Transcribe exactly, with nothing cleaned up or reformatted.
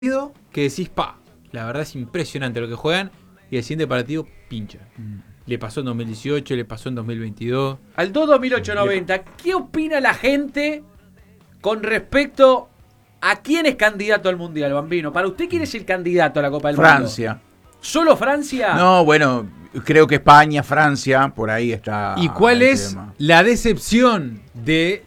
que decís, pa, la verdad es impresionante lo que juegan y el siguiente partido pincha. Mm. Le pasó en dos mil dieciocho, le pasó en dos mil veintidós. Al dos dos mil ocho noventa, ¿qué opina la gente con respecto a quién es candidato al Mundial, Bambino? Para usted, ¿quién es el candidato a la Copa del Francia. Mundo? ¿Solo Francia? No, bueno, creo que España, Francia, por ahí está. ¿Y cuál el es tema. la decepción de